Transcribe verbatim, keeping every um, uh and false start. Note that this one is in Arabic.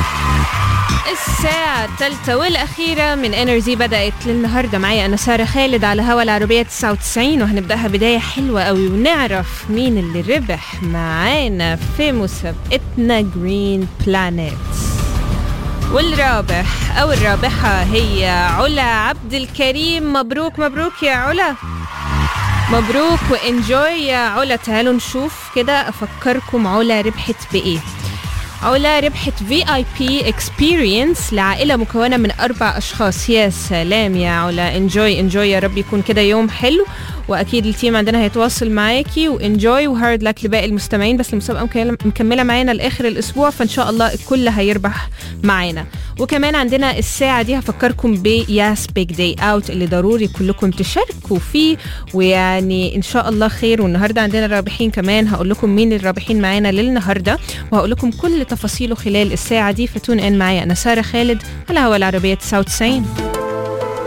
الساعة الثالثة والأخيرة من انرجي بدأت للنهاردة. معي أنا سارة خالد على هوا العربية تسعة وتسعين، وهنبدأها بداية حلوة قوي ونعرف مين اللي ربح معانا في مسابقتنا جرين بلانيت. والرابح أو الرابحة هي علا عبد الكريم. مبروك مبروك يا علا، مبروك وانجوي يا علا. تعالوا نشوف كده، أفكركم علا ربحت بإيه. علا ربحت في آي بي Experience لعائلة مكونة من أربع أشخاص. يا سلام يا علا، انجوي انجوي، يا رب يكون كده يوم حلو، وأكيد التيم عندنا هيتواصل معاكي. وانجوي وهارد لك لباقي المستمعين، بس المسابقة مكملة معانا لآخر الأسبوع، فإن شاء الله الكل هيربح معانا. وكمان عندنا الساعة دي هفكركم بياس بيج داي أوت اللي ضروري كلكم تشاركوا فيه، ويعني إن شاء الله خير. والنهاردة عندنا رابحين كمان، هقول لكم مين الرابحين معانا للنهاردة، وهقول لكم كل تفاصيله خلال الساعة دي. فتون إن معايا أنا سارة خالد على هوا العربية تسعة وتسعين.